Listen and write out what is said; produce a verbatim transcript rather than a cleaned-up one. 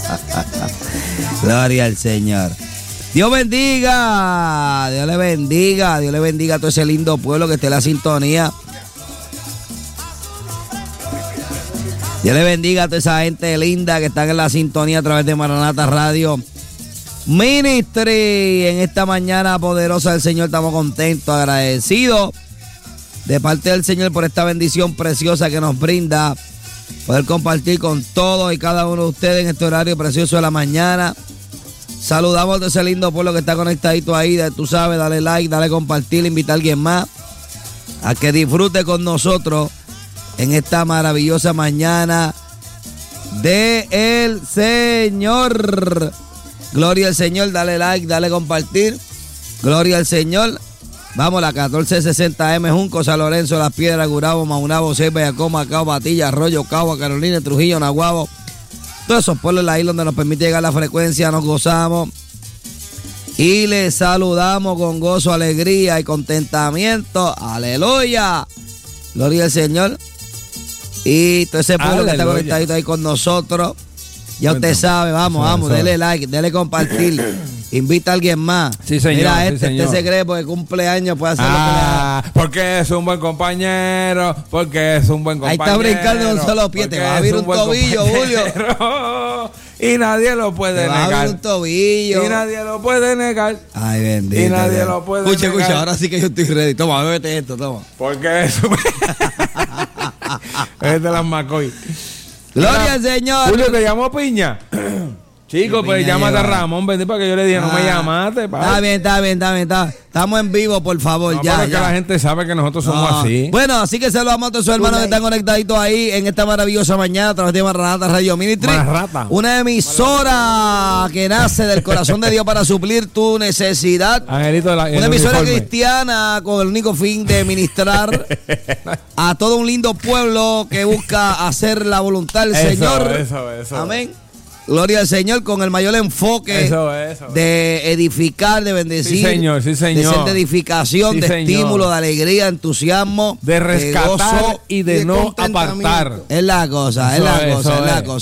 Gloria al Señor. Dios bendiga, Dios le bendiga, Dios le bendiga a todo ese lindo pueblo que esté en la sintonía. Dios le bendiga a toda esa gente linda que están en la sintonía a través de Maranata Radio Ministry. En esta mañana poderosa del Señor estamos contentos, agradecidos de parte del Señor por esta bendición preciosa que nos brinda poder compartir con todos y cada uno de ustedes en este horario precioso de la mañana. Saludamos a ese lindo pueblo que está conectadito ahí, tú sabes, dale like, dale compartir, invita a alguien más a que disfrute con nosotros en esta maravillosa mañana de el Señor. Gloria al Señor, dale like, dale compartir. Gloria al Señor. Vamos, la catorce sesenta M, Junco, San Lorenzo, Las Piedras, Gurabo, Maunabo, Ceiba, Yacoma, Cao, Batilla, Arroyo, Cagua, Carolina, Trujillo, Naguabo. Todos esos pueblos en la isla donde nos permite llegar la frecuencia, nos gozamos y les saludamos con gozo, alegría y contentamiento. Aleluya. Gloria al Señor. Y todo ese pueblo Aleluya. Que está conectadito ahí con nosotros. Ya usted sabe, vamos, eso, vamos, eso. Dele like, dele compartir. Invita a alguien más. Sí, señor. Mira, este, sí, señor. Este se cree porque cumpleaños puede hacerlo. Ah, porque es un buen compañero. Porque es un buen compañero. Ahí está brincando de un solo pie. Te va a abrir un, un tobillo, compañero. Julio. Y nadie lo puede te negar. Va a abrir un tobillo. Y nadie lo puede negar. Ay, bendito. Y nadie Dios. Lo puede escucha, negar. Escucha, ahora sí que yo estoy ready. Toma, bébete esto, toma. Porque es un... es de las Macoy. Gloria al Señor. Julio, ¿te llamó Piña? Chico, pues llámate a Ramón, vení para que yo le dije, ah, no me llamaste. Pa. Está bien, está bien, está bien. Está. Estamos en vivo, por favor, no, ya. Pero ya. que la gente sabe que nosotros somos no. así. Bueno, así que saludamos a todos sus hermanos que están conectaditos ahí en esta maravillosa mañana a través de Maranata Radio Ministry. Marrata. Una emisora que nace del corazón de Dios para suplir tu necesidad. Angelito de la, Una emisora uniforme. Cristiana con el único fin de ministrar a todo un lindo pueblo que busca hacer la voluntad del eso, Señor. Eso, eso. Amén. Gloria al Señor con el mayor enfoque eso, eso, de edificar, de bendecir, sí, señor, sí, señor. de ser de edificación, sí, de señor. Estímulo, de alegría, entusiasmo, de rescatar de gozo, y de, de no apartar. Es la cosa, eso, es la cosa, eso, es la cosa.